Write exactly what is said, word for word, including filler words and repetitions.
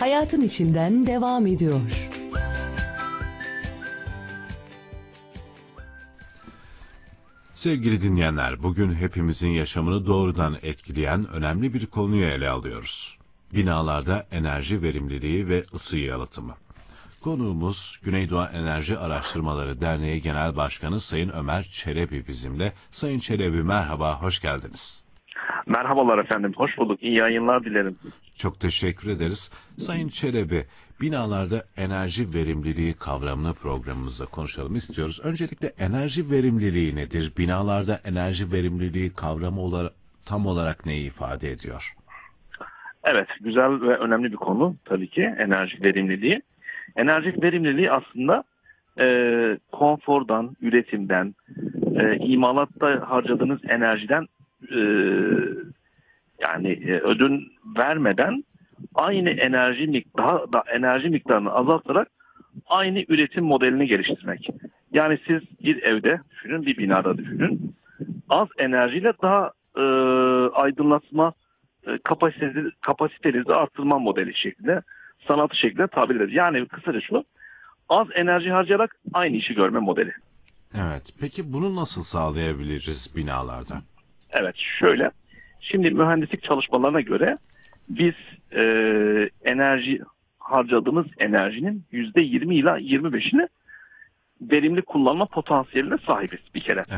hayatın içinden devam ediyor. Sevgili dinleyenler, bugün hepimizin yaşamını doğrudan etkileyen önemli bir konuyu ele alıyoruz. Binalarda enerji verimliliği ve ısı yalıtımı. Konuğumuz Güneydoğu Enerji Araştırmaları Derneği Genel Başkanı Sayın Ömer Çelebi bizimle. Sayın Çelebi, merhaba, hoş geldiniz. Merhabalar efendim, hoş bulduk. İyi yayınlar dilerim. Çok teşekkür ederiz. Sayın Çelebi, binalarda enerji verimliliği kavramını programımızda konuşalım istiyoruz. Öncelikle enerji verimliliği nedir? Binalarda enerji verimliliği kavramı olarak, tam olarak neyi ifade ediyor? Evet, güzel ve önemli bir konu tabii ki enerji verimliliği. Enerji verimliliği aslında e, konfordan, üretimden, e, imalatta harcadığınız enerjiden e, yani e, ödün vermeden aynı enerji miktarı da enerji miktarını azaltarak aynı üretim modelini geliştirmek. Yani siz bir evde düşünün, bir binada düşünün. Az enerjiyle daha e, aydınlatma e, kapasitenizi, kapasitenizi arttırma modeli şeklinde, sanatı şeklinde tabir ederiz. Yani kısaca şu, az enerji harcayarak aynı işi görme modeli. Evet, peki bunu nasıl sağlayabiliriz binalarda? Evet, şöyle. Şimdi mühendislik çalışmalarına göre biz e, enerji harcadığımız enerjinin yüzde yirmi ila yirmi beşini verimli kullanma potansiyeline sahibiz bir kere.